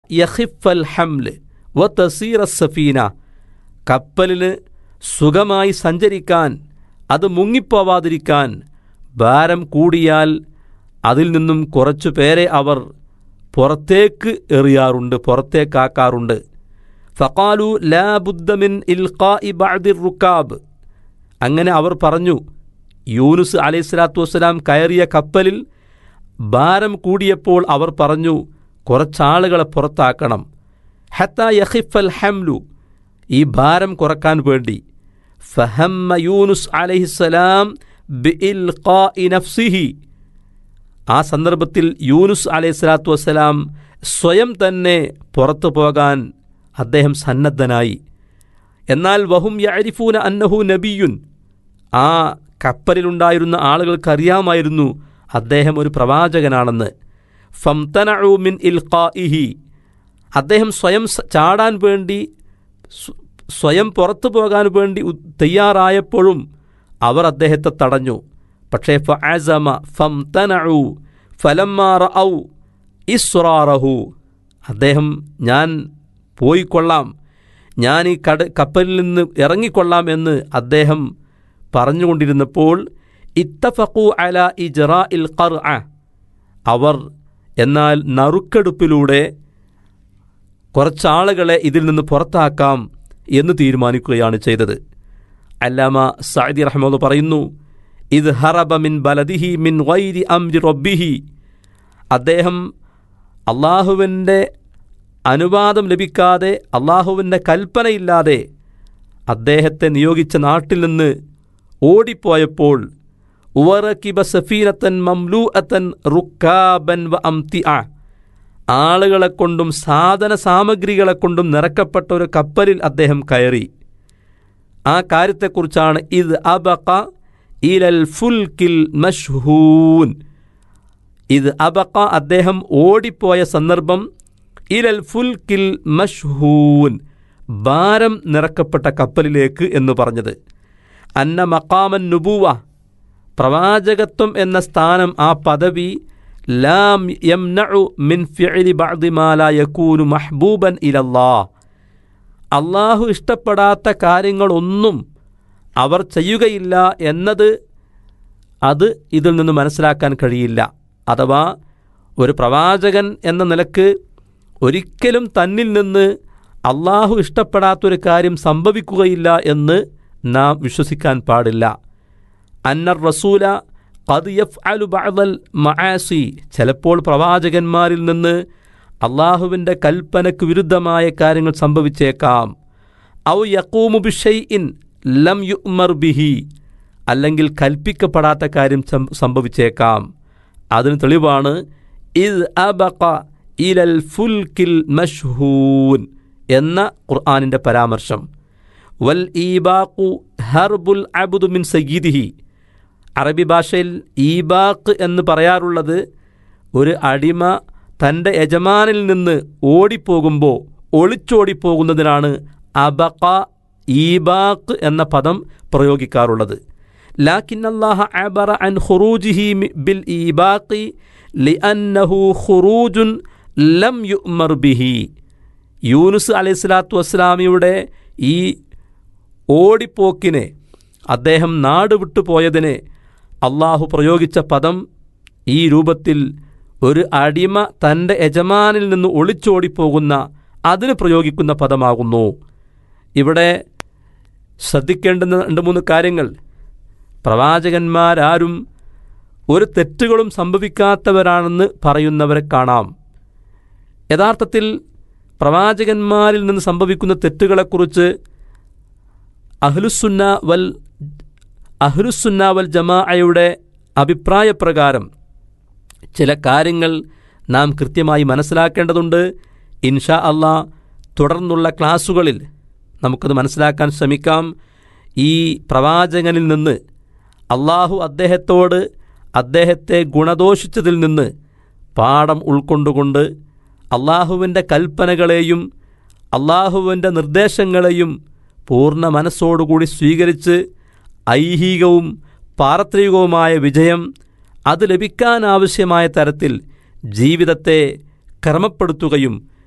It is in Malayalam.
യഖിഫൽ ഹംല് വ തസീറ സഫീന, കപ്പലിന് സുഖമായി സഞ്ചരിക്കാൻ, അത് മുങ്ങിപ്പോവാതിരിക്കാൻ ഭാരം കൂടിയാൽ അതിൽ നിന്നും കുറച്ചു പേരെ അവർ പുറത്തേക്ക് എറിയാറുണ്ട്, പുറത്തേക്കാക്കാറുണ്ട്. ഫഖാലു ലാ ബുദ്ദ മിൻ ഇൽഖാഇ ബഅദിർ റുക്കാബ്, അങ്ങനെ അവർ പറഞ്ഞു, യൂനുസ് അലൈഹിസ്സലാത്തു വസ്സലാം കയറിയ കപ്പലിൽ ഭാരം കൂടിയപ്പോൾ അവർ പറഞ്ഞു, കുറച്ചാളുകളെ പുറത്താക്കണം. ഹത്താ യഖിഫൽ ഹംലു, ഈ ഭാരം കുറക്കാൻ വേണ്ടി. ഫഹമ്മ യൂനുസ് അലൈഹിസ്സലാം ബിഇൽഖാഇ നഫ്സിഹി, ആ സന്ദർഭത്തിൽ യൂനുസ് അലൈഹിസ്സലാത്തു വസ്സലാം സ്വയം തന്നെ പുറത്തു പോകാൻ അദ്ദേഹം സന്നദ്ധനായി. എന്നാൽ വഹും യഅരിഫൂന അന്നഹു നബിയുൻ, ആ കപ്പലിലുണ്ടായിരുന്ന ആളുകൾക്കറിയാമായിരുന്നു അദ്ദേഹം ഒരു പ്രവാചകനാണെന്ന്. ഫംതനഉ മിൻ ഇൽഖാഇഹി, അദ്ദേഹം സ്വയം ചാടാൻ വേണ്ടി, സ്വയം പുറത്തു പോകാൻ വേണ്ടി തയ്യാറായപ്പോഴും അവർ അദ്ദേഹത്തെ തടഞ്ഞു. പക്ഷേ ഫഅസമ ഫംതനഉ ഫലമ്മാ റഔ ഇസ്റാറഹു, അദ്ദേഹം ഞാൻ പോയിക്കൊള്ളാം, ഞാൻ ഈ കപ്പലിൽ നിന്ന് ഇറങ്ങിക്കൊള്ളാം എന്ന് അദ്ദേഹം പറഞ്ഞുകൊണ്ടിരുന്നപ്പോൾ ഇത്തഫഖു അലാ ഇജ്റാഇൽ ഖർഅ, അവർ എന്നാൽ നറുക്കെടുപ്പിലൂടെ കുറച്ചാളുകളെ ഇതിൽ നിന്ന് പുറത്താക്കാം എന്ന് തീരുമാനിക്കുകയാണ് ചെയ്തത്. അല്ലാമ സഅദി റഹ്മത്തുള്ളാഹി പറയുന്നു, ഇദ് ഹറബ മിൻ ബലദിഹി മിൻ ഗൈരി അംരി റബ്ബിഹി, അദ്ദേഹം അള്ളാഹുവിൻ്റെ അനുവാദം ലഭിക്കാതെ, അള്ളാഹുവിൻ്റെ കൽപ്പനയില്ലാതെ അദ്ദേഹത്തെ നിയോഗിച്ച നാട്ടിൽ നിന്ന് ഓടിപ്പോയപ്പോൾ ഉവറകിബ സഫീനത്തൻ മംലൂഅത്തൻ റുക്കാബൻ വ അംതിഅ, ആളുകളെ കൊണ്ടും സാധന സാമഗ്രികളെ കൊണ്ടും നിറക്കപ്പെട്ട ഒരു കപ്പലിൽ അദ്ദേഹം കയറി. ആ കാര്യത്തെക്കുറിച്ചാണ് ഇദ് അബഖ ഇലൽ ഫുൽക്കിൽ മഷ്ഹൂൻ, ഇദ് അബഖ അദ്ദേഹം ഓടിപ്പോയ സന്ദർഭം, ഇലൽ ഫുൽക്കിൽ മഷ്ഹൂൻ ഭാരം നിറക്കപ്പെട്ട കപ്പലിലേക്ക് എന്ന് പറഞ്ഞത്. അന്ന മഖാമൻ നുബുവ, പ്രവാചകത്വം എന്ന സ്ഥാനം, ആ പദവി, ലാം യംനഉ മിൻ ഫിഅലി ബഅദി മാ ലാ യകൂനു മഹ്ബൂബൻ ഇലല്ലാഹ്, അള്ളാഹു ഇഷ്ടപ്പെടാത്ത കാര്യങ്ങളൊന്നും അവർ ചെയ്യുകയില്ല എന്നത് അത് ഇതിൽ നിന്ന് മനസ്സിലാക്കാൻ കഴിയില്ല. അഥവാ ഒരു പ്രവാചകൻ എന്ന നിലക്ക് ഒരിക്കലും തന്നിൽ നിന്ന് അള്ളാഹു ഇഷ്ടപ്പെടാത്തൊരു കാര്യം സംഭവിക്കുകയില്ല എന്ന് നാം വിശ്വസിക്കാൻ പാടില്ല. അന്നർ റസൂല ഖദ് യഫ്അലു ബഅദൽ മആസി, ചിലപ്പോൾ പ്രവാചകന്മാരിൽ നിന്ന് അള്ളാഹുവിൻ്റെ കൽപ്പനയ്ക്ക് വിരുദ്ധമായ കാര്യങ്ങൾ സംഭവിച്ചേക്കാം. ഔ യഖൂമു ബിശൈഇൻ ലം യുഅ്മർ ബിഹി, അല്ലെങ്കിൽ കൽപ്പിക്കപ്പെടാത്ത കാര്യം സംഭവിച്ചേക്കാം. അതിന് തെളിവാണ് ഇദ് അബഖ ഇലൽ ഫുൽക്കിൽ മഷ്ഹൂൻ എന്ന ഖുർആനിൻ്റെ പരാമർശം. വൽ ഈബാഖു ഹർബുൽ അബ്ദു മിൻ സയ്യിദിഹി, അറബി ഭാഷയിൽ ഈബാഖ് എന്ന് പറയാറുള്ളത് ഒരു അടിമ തൻ്റെ യജമാനിൽ നിന്ന് ഓടിപ്പോകുമ്പോൾ, ഒളിച്ചോടിപ്പോകുന്നതിനാണ് അബഖ, ഈബാഖ് എന്ന പദം പ്രയോഗിക്കാറുള്ളത്. ലാകിന്നല്ലാഹ അബറ അൻ ഖുറൂജിഹി ബിൽ ഈബാഖി ലിഅന്നഹു ഖുറൂജുൻ ലം യുഅ്മർ ബിഹി, യൂനുസ് അലൈഹിസ്സലാത്തു വസ്സലാമിയുടെ ഈ ഓടിപ്പോക്കിനെ, അദ്ദേഹം നാട് വിട്ടുപോയതിനെ അള്ളാഹു പ്രയോഗിച്ച പദം ഈ രൂപത്തിൽ ഒരു അടിമ തൻ്റെ യജമാനിൽ നിന്ന് ഒളിച്ചോടിപ്പോകുന്ന അതിന് പ്രയോഗിക്കുന്ന പദമാകുന്നു. ഇവിടെ ശ്രദ്ധിക്കേണ്ടുന്ന 2-3 കാര്യങ്ങൾ. പ്രവാചകന്മാരാരും ഒരു തെറ്റുകളും സംഭവിക്കാത്തവരാണെന്ന് പറയുന്നവരെ കാണാം. യഥാർത്ഥത്തിൽ പ്രവാചകന്മാരിൽ നിന്ന് സംഭവിക്കുന്ന തെറ്റുകളെക്കുറിച്ച് അഹ്ലുസുന്ന വൽ ജമാഅയുടെ അഭിപ്രായപ്രകാരം ചില കാര്യങ്ങൾ നാം കൃത്യമായി മനസ്സിലാക്കേണ്ടതുണ്ട്. ഇൻഷാ അല്ലാഹ് തുടർന്നുള്ള ക്ലാസ്സുകളിൽ നമുക്കത് മനസ്സിലാക്കാൻ ശ്രമിക്കാം. ഈ പ്രവാചകനിൽ നിന്ന് അള്ളാഹു അദ്ദേഹത്തെ ഗുണദോഷിച്ചതിൽ നിന്ന് പാഠം ഉൾക്കൊണ്ടുകൊണ്ട് അള്ളാഹുവിൻ്റെ കൽപ്പനകളെയും അള്ളാഹുവിൻ്റെ നിർദ്ദേശങ്ങളെയും പൂർണ്ണ മനസ്സോടുകൂടി സ്വീകരിച്ച് ഐഹികവും പാരത്രികവുമായ വിജയം അത് ലഭിക്കാനാവശ്യമായ തരത്തിൽ ജീവിതത്തെ ക്രമപ്പെടുത്തുകയും